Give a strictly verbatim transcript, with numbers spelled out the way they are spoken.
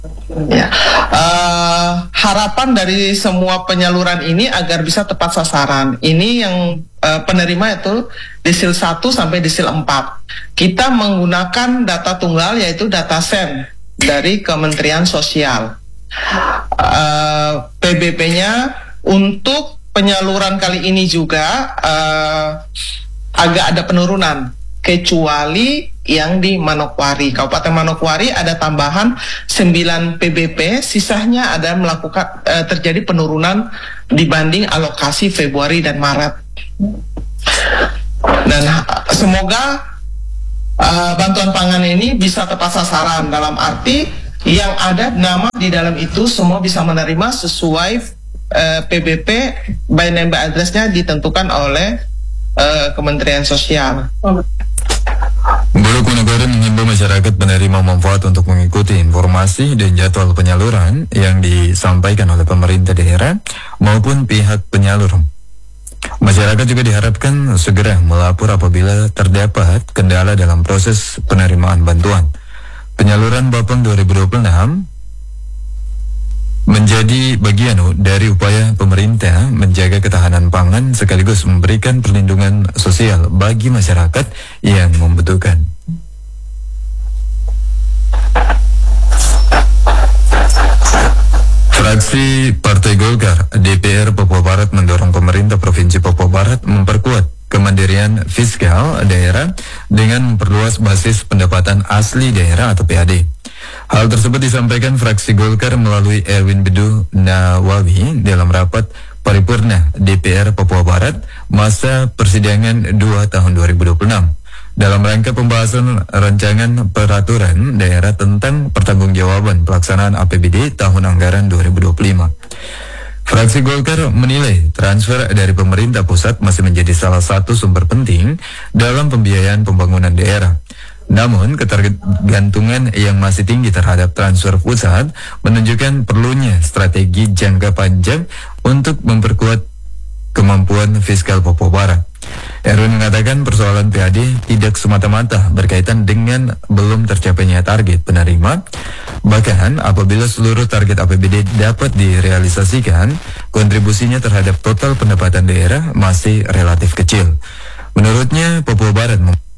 Ya, uh, harapan dari semua penyaluran ini agar bisa tepat sasaran. Ini yang uh, penerima itu desil satu sampai desil empat. Kita menggunakan data tunggal yaitu data S E M dari Kementerian Sosial. Uh, P B P-nya untuk penyaluran kali ini juga uh, agak ada penurunan, kecuali yang di Manokwari. Kabupaten Manokwari ada tambahan sembilan P B P, sisanya ada melakukan uh, terjadi penurunan dibanding alokasi Februari dan Maret. Dan uh, semoga uh, bantuan pangan ini bisa tepat sasaran, dalam arti yang ada nama di dalam itu semua bisa menerima sesuai uh, P B P by name by address-nya ditentukan oleh uh, Kementerian Sosial. Bulog Manokwari menghimbau masyarakat penerima manfaat untuk mengikuti informasi dan jadwal penyaluran yang disampaikan oleh pemerintah daerah maupun pihak penyalur. Masyarakat juga diharapkan segera melapor apabila terdapat kendala dalam proses penerimaan bantuan. Penyaluran Bapeng dua ribu dua puluh enam menjadi bagian dari upaya pemerintah menjaga ketahanan pangan sekaligus memberikan perlindungan sosial bagi masyarakat yang membutuhkan. Fraksi Partai Golkar D P R Papua Barat mendorong pemerintah Provinsi Papua Barat memperkuat kemandirian fiskal daerah dengan memperluas basis pendapatan asli daerah atau P A D. Hal tersebut disampaikan fraksi Golkar melalui Erwin Bedu Nawawi dalam rapat paripurna D P R Papua Barat masa persidangan dua tahun dua ribu dua puluh enam dalam rangka pembahasan rancangan peraturan daerah tentang pertanggungjawaban pelaksanaan A P B D tahun anggaran dua ribu dua puluh lima. Fraksi Golkar menilai transfer dari pemerintah pusat masih menjadi salah satu sumber penting dalam pembiayaan pembangunan daerah. Namun, ketergantungan yang masih tinggi terhadap transfer pusat menunjukkan perlunya strategi jangka panjang untuk memperkuat kemampuan fiskal Papua Barat. Erwin mengatakan persoalan P A D tidak semata-mata berkaitan dengan belum tercapainya target penerima. Bahkan apabila seluruh target A P B D dapat direalisasikan, kontribusinya terhadap total pendapatan daerah masih relatif kecil. Menurutnya, Papua Barat